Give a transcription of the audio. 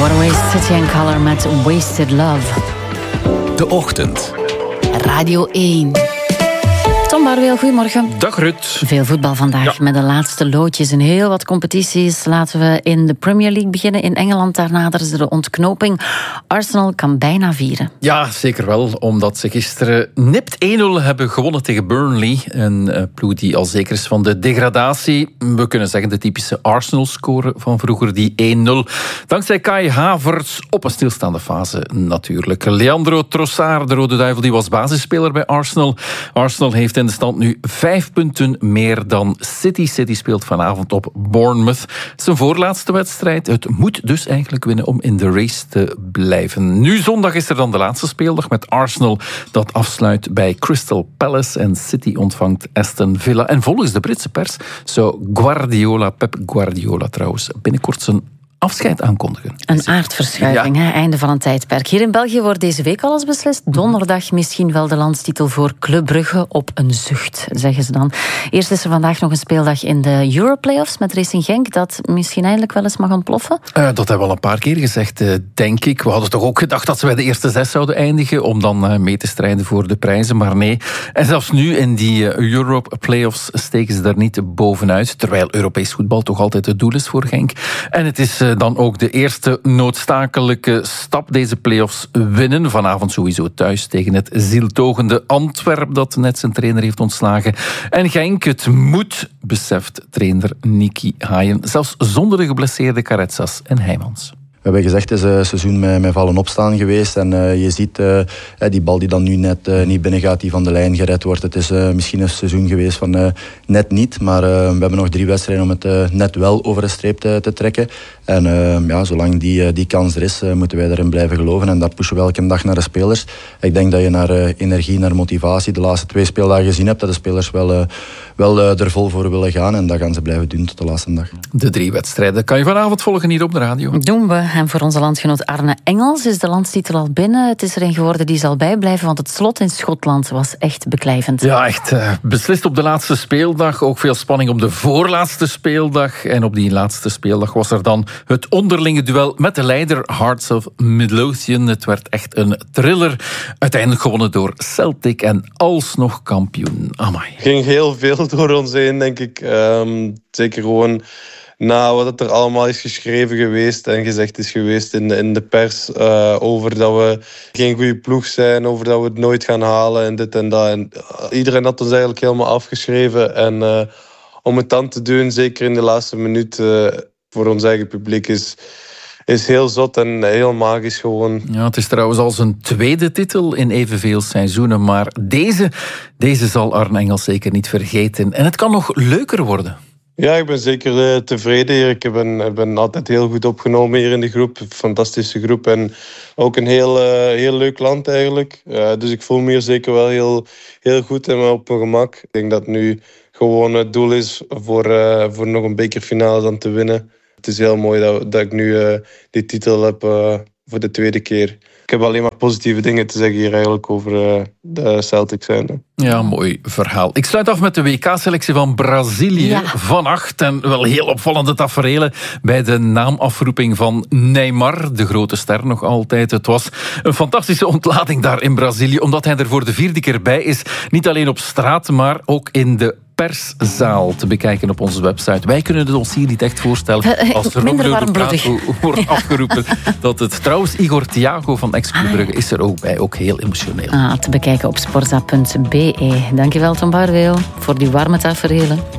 Waterways, City and Colour met Wasted Love. De Ochtend. Radio 1. Tom Barweel, goedemorgen. Dag Rut. Veel voetbal vandaag met de laatste loodjes in heel wat competities. Laten we in de Premier League beginnen. In Engeland, daar naderen ze de ontknoping. Arsenal kan bijna vieren. Ja, zeker wel. Omdat ze gisteren nipt 1-0 hebben gewonnen tegen Burnley. Een ploeg die al zeker is van de degradatie. We kunnen zeggen de typische Arsenal-score van vroeger, die 1-0. Dankzij Kai Havertz op een stilstaande fase natuurlijk. Leandro Trossard, de Rode Duivel, die was basisspeler bij Arsenal. Arsenal heeft in de stand nu 5 punten meer dan City. City speelt vanavond op Bournemouth. Het is een voorlaatste wedstrijd. Het moet dus eigenlijk winnen om in de race te blijven. Nu zondag is er dan de laatste speeldag met Arsenal dat afsluit bij Crystal Palace en City ontvangt Aston Villa. En volgens de Britse pers zou Pep Guardiola trouwens binnenkort zijn afscheid aankondigen. Een aardverschuiving, Ja. Einde van een tijdperk. Hier in België wordt deze week alles beslist. Donderdag misschien wel de landstitel voor Club Brugge op een zucht, zeggen ze dan. Eerst is er vandaag nog een speeldag in de Europlayoffs met Racing Genk, dat misschien eindelijk wel eens mag ontploffen. Dat hebben we al een paar keer gezegd, denk ik. We hadden toch ook gedacht dat ze bij de eerste 6 zouden eindigen om dan mee te strijden voor de prijzen, maar nee. En zelfs nu in die Europlayoffs steken ze daar niet bovenuit, terwijl Europees voetbal toch altijd het doel is voor Genk. En het is dan ook de eerste noodzakelijke stap, deze play-offs winnen. Vanavond sowieso thuis tegen het zieltogende Antwerp, dat net zijn trainer heeft ontslagen. En Genk, het moet, beseft trainer Nicky Haaien, zelfs zonder de geblesseerde Caretsas en Heijmans. We hebben gezegd, het is een seizoen met vallen opstaan geweest. En je ziet die bal die dan nu net niet binnen gaat, die van de lijn gered wordt. Het is misschien een seizoen geweest van net niet. Maar we hebben nog 3 wedstrijden om het net wel over de streep te trekken. En zolang die kans er is, moeten wij daarin blijven geloven. En dat pushen we elke dag naar de spelers. Ik denk dat je naar energie, naar motivatie de laatste 2 speeldagen gezien hebt. Dat de spelers wel er vol voor willen gaan. En dat gaan ze blijven doen tot de laatste dag. De 3 wedstrijden kan je vanavond volgen hier op de radio. Doen we. En voor onze landgenoot Arne Engels is de landstitel al binnen. Het is er een geworden die zal bijblijven, want het slot in Schotland was echt beklijvend. Ja, echt beslist op de laatste speeldag. Ook veel spanning op de voorlaatste speeldag. En op die laatste speeldag was er dan het onderlinge duel met de leider Hearts of Midlothian. Het werd echt een thriller. Uiteindelijk gewonnen door Celtic en alsnog kampioen. Amai. Ging heel veel door ons heen, denk ik. Zeker gewoon na wat er allemaal is geschreven geweest en gezegd is geweest in de pers over dat we geen goede ploeg zijn, over dat we het nooit gaan halen en dit en dat. En iedereen had ons eigenlijk helemaal afgeschreven. En om het dan te doen, zeker in de laatste minuut, voor ons eigen publiek is heel zot en heel magisch gewoon. Ja, het is trouwens al zijn 2e titel in evenveel seizoenen, maar deze zal Arne Engels zeker niet vergeten. En het kan nog leuker worden. Ja, ik ben zeker tevreden hier. Ik ben altijd heel goed opgenomen hier in de groep. Een fantastische groep en ook een heel leuk land eigenlijk. Dus ik voel me hier zeker wel heel goed en op mijn gemak. Ik denk dat nu gewoon het doel is voor nog een bekerfinale dan te winnen. Het is heel mooi dat ik nu die titel heb voor de 2e keer. Ik heb alleen maar positieve dingen te zeggen hier eigenlijk over de Celtics zijn. Ja, mooi verhaal. Ik sluit af met de WK-selectie van Brazilië vannacht. En wel heel opvallende taferelen bij de naamafroeping van Neymar, de grote ster nog altijd. Het was een fantastische ontlading daar in Brazilië, omdat hij er voor de 4e keer bij is. Niet alleen op straat, maar ook in de perszaal te bekijken op onze website. Wij kunnen het ons hier niet echt voorstellen als Romelu Lukaku wordt afgeroepen. Dat het trouwens Igor Thiago van ex-Club Brugge is er ook bij. Ook heel emotioneel. Te bekijken op sporza.be. Dankjewel Tom Barweel voor die warme taferelen.